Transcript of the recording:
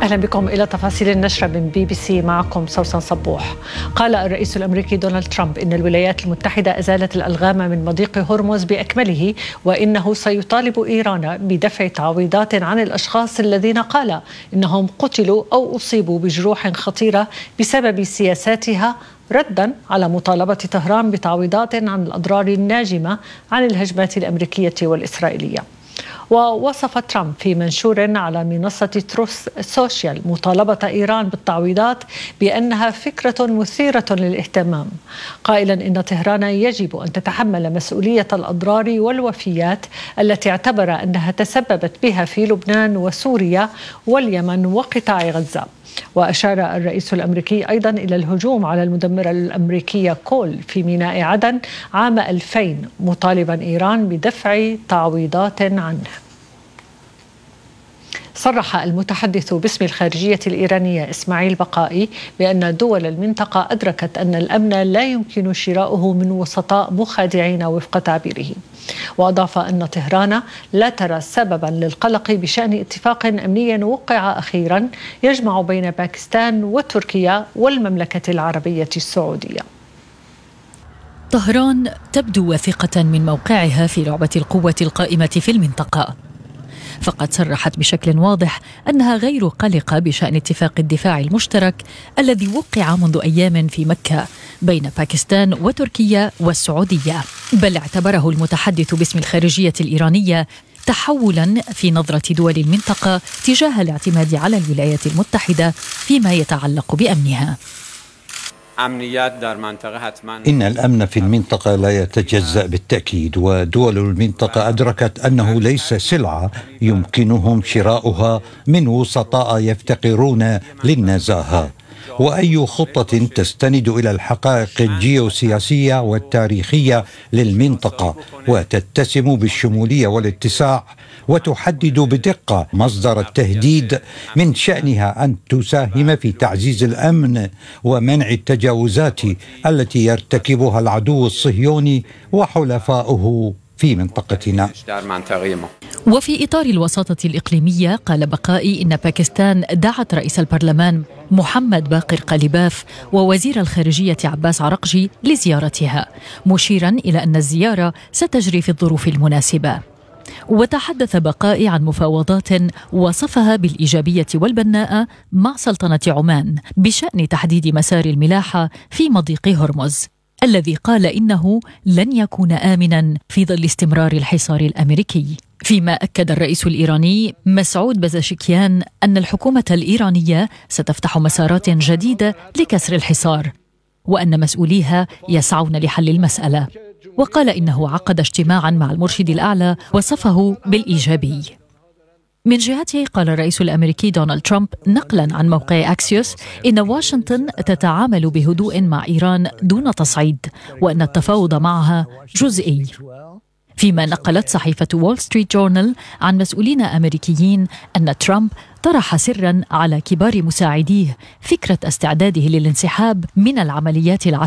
أهلا بكم إلى تفاصيل النشرة من BBC. معكم سوسن صبوح. قال الرئيس الأمريكي دونالد ترامب إن الولايات المتحدة أزالت الألغام من مضيق هرمز بأكمله، وإنه سيطالب إيران بدفع تعويضات عن الأشخاص الذين قال إنهم قتلوا أو أصيبوا بجروح خطيرة بسبب سياساتها، ردا على مطالبة طهران بتعويضات عن الأضرار الناجمة عن الهجمات الأمريكية والإسرائيلية. ووصف ترامب في منشور على منصة تروث سوشيال مطالبة إيران بالتعويضات بأنها فكرة مثيرة للاهتمام، قائلا إن طهران يجب أن تتحمل مسؤولية الأضرار والوفيات التي اعتبر أنها تسببت بها في لبنان وسوريا واليمن وقطاع غزة. وأشار الرئيس الأمريكي أيضا إلى الهجوم على المدمرة الأمريكية كول في ميناء عدن عام 2000، مطالبا إيران بدفع تعويضات عنه. صرح المتحدث باسم الخارجية الإيرانية إسماعيل بقائي بأن دول المنطقة أدركت أن الأمن لا يمكن شراؤه من وسطاء مخادعين وفق تعبيره. وأضاف أن طهران لا ترى سببا للقلق بشأن اتفاق أمني وقع أخيرا يجمع بين باكستان وتركيا والمملكة العربية السعودية. طهران تبدو واثقة من موقعها في لعبة القوة القائمة في المنطقة، فقد صرحت بشكل واضح أنها غير قلقة بشأن اتفاق الدفاع المشترك الذي وقع منذ أيام في مكة بين باكستان وتركيا والسعودية، بل اعتبره المتحدث باسم الخارجية الإيرانية تحولا في نظرة دول المنطقة تجاه الاعتماد على الولايات المتحدة فيما يتعلق بأمنها. إن الأمن في المنطقة لا يتجزأ بالتأكيد، ودول المنطقة أدركت أنه ليس سلعة يمكنهم شراؤها من وسطاء يفتقرون للنزاهة، وأي خطة تستند إلى الحقائق الجيوسياسية والتاريخية للمنطقة وتتسم بالشمولية والاتساع وتحدد بدقة مصدر التهديد، من شأنها أن تساهم في تعزيز الأمن ومنع التجاوزات التي يرتكبها العدو الصهيوني وحلفائه في منطقتنا. وفي إطار الوساطة الإقليمية، قال بقائي إن باكستان دعت رئيس البرلمان محمد باقر قليباف ووزير الخارجية عباس عرقجي لزيارتها، مشيرا إلى أن الزيارة ستجري في الظروف المناسبة. وتحدث بقائي عن مفاوضات وصفها بالإيجابية والبناءة مع سلطنة عمان بشأن تحديد مسار الملاحة في مضيق هرمز، الذي قال إنه لن يكون آمنا في ظل استمرار الحصار الأمريكي. فيما أكد الرئيس الإيراني مسعود بزشكيان أن الحكومة الإيرانية ستفتح مسارات جديدة لكسر الحصار، وأن مسؤوليها يسعون لحل المسألة. وقال إنه عقد اجتماعا مع المرشد الأعلى وصفه بالإيجابي. من جهته، قال الرئيس الأمريكي دونالد ترامب نقلا عن موقع أكسيوس إن واشنطن تتعامل بهدوء مع إيران دون تصعيد، وأن التفاوض معها جزئي. فيما نقلت صحيفة وول ستريت جورنال عن مسؤولين أمريكيين أن ترامب طرح سرا على كبار مساعديه فكرة استعداده للانسحاب من العمليات العسكرية